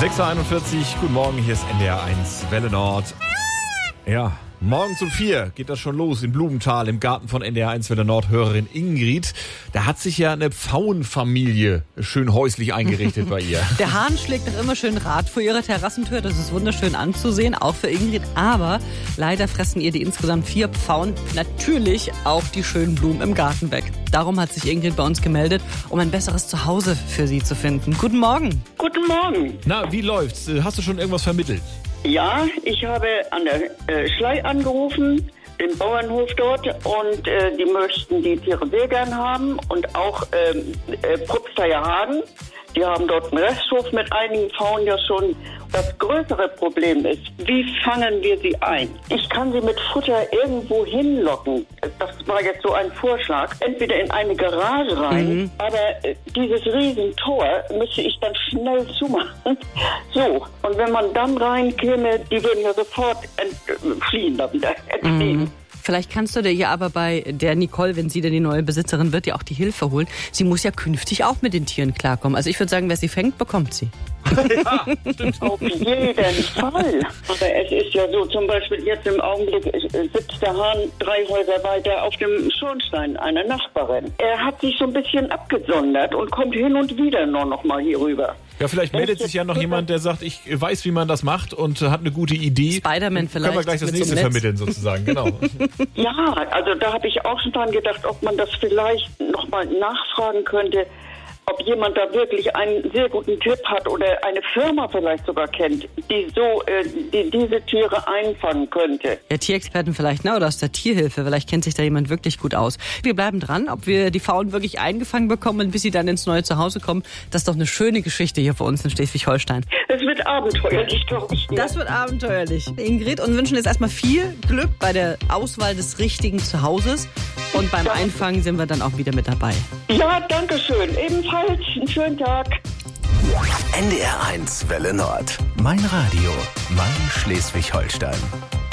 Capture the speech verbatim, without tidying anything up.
sechs Uhr einundvierzig, guten Morgen, hier ist N D R eins Welle Nord. Ja, morgens um vier geht das schon los im Blumenthal, im Garten von N D R eins Welle Nord. Hörerin Ingrid, da hat sich ja eine Pfauenfamilie schön häuslich eingerichtet bei ihr. Der Hahn schlägt doch immer schön Rad vor ihrer Terrassentür, das ist wunderschön anzusehen, auch für Ingrid. Aber leider fressen ihr die insgesamt vier Pfauen natürlich auch die schönen Blumen im Garten weg. Darum hat sich Ingrid bei uns gemeldet, um ein besseres Zuhause für sie zu finden. Guten Morgen. Guten Morgen. Na, wie läuft's? Hast du schon irgendwas vermittelt? Ja, ich habe an der äh, Schlei angerufen, den Bauernhof dort, und äh, die möchten die Tiere sehr gern haben und auch ähm, äh, Propsteier Hagen. Die haben dort einen Resthof mit einigen Pfauen ja schon. Das größere Problem ist, wie fangen wir sie ein? Ich kann sie mit Futter irgendwo hinlocken. Das war jetzt so ein Vorschlag. Entweder in eine Garage rein, mhm. aber äh, dieses Riesentor müsste ich dann schnell zumachen. So, und wenn man dann reinkäme, die würden ja sofort entfliehen, da wieder entfliehen. Mhm. Vielleicht kannst du dir ja aber bei der Nicole, wenn sie denn die neue Besitzerin wird, ja auch die Hilfe holen. Sie muss ja künftig auch mit den Tieren klarkommen. Also ich würde sagen, wer sie fängt, bekommt sie. Ja, stimmt. Auf jeden Fall. Aber es ist ja so, zum Beispiel jetzt im Augenblick sitzt der Hahn drei Häuser weiter auf dem Schornstein einer Nachbarin. Er hat sich so ein bisschen abgesondert und kommt hin und wieder nur noch mal hier rüber. Ja, vielleicht meldet sich ja noch jemand, der sagt, ich weiß, wie man das macht und hat eine gute Idee. Spider-Man vielleicht. Können wir gleich das nächste so vermitteln sozusagen, genau. Ja, also da habe ich auch schon dran gedacht, ob man das vielleicht noch mal nachfragen könnte, ob jemand da wirklich einen sehr guten Tipp hat oder eine Firma vielleicht sogar kennt, die so äh, die diese Tiere einfangen könnte. Ja, Tierexperten vielleicht, ne? Oder aus der Tierhilfe. Vielleicht kennt sich da jemand wirklich gut aus. Wir bleiben dran, ob wir die Pfauen wirklich eingefangen bekommen, bis sie dann ins neue Zuhause kommen. Das ist doch eine schöne Geschichte hier für uns in Schleswig-Holstein. Es wird abenteuerlich, glaube ich. Das wird abenteuerlich. Ingrid, und wünschen jetzt erstmal viel Glück bei der Auswahl des richtigen Zuhauses. Und beim Einfangen sind wir dann auch wieder mit dabei. Ja, danke schön. Ebenfalls einen schönen Tag. N D R eins Welle Nord. Mein Radio, mein Schleswig-Holstein.